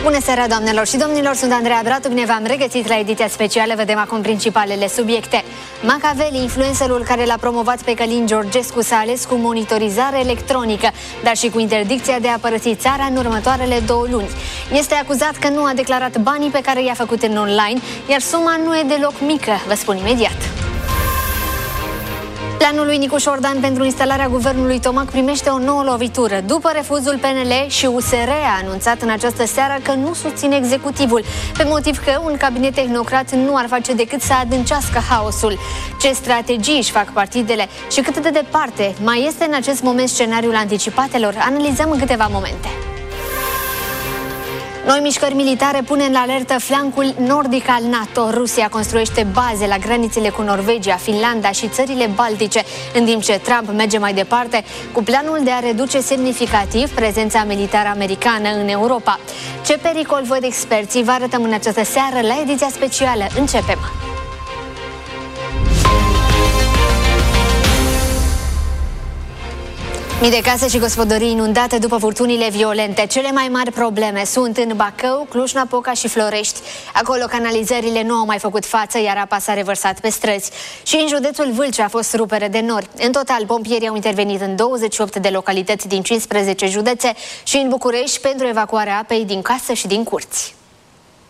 Bună seara, doamnelor și domnilor, sunt Andreea Bratu, bine v-am regăsit la ediția specială. Vedem acum principalele subiecte. Machiavelli, influencerul care l-a promovat pe Călin Georgescu, s-a ales cu monitorizare electronică, dar și cu interdicția de a părăsi țara în următoarele 2 luni. Este acuzat că nu a declarat banii pe care i-a făcut în online, iar suma nu e deloc mică, vă spun imediat. Planul lui Nicu Șordan pentru instalarea guvernului Tomac primește o nouă lovitură. După refuzul PNL și USR a anunțat în această seară că nu susține executivul, pe motiv că un cabinet tehnocrat nu ar face decât să adâncească haosul. Ce strategii își fac partidele și cât de departe mai este în acest moment scenariul anticipatelor? Analizăm în câteva momente. Noi mișcări militare pune în alertă flancul nordic al NATO. Rusia construiește baze la granițele cu Norvegia, Finlanda și țările Baltice, în timp ce Trump merge mai departe cu planul de a reduce semnificativ prezența militară americană în Europa. Ce pericol văd experții? Vă arătăm în această seară la ediția specială. Începem! Mii de case și gospodării inundate după furtunile violente. Cele mai mari probleme sunt în Bacău, Cluj-Napoca și Florești. Acolo canalizările nu au mai făcut față, iar apa s-a revărsat pe străzi. Și în județul Vâlcea a fost rupere de nori. În total, pompierii au intervenit în 28 de localități din 15 județe și în București pentru evacuarea apei din casă și din curți.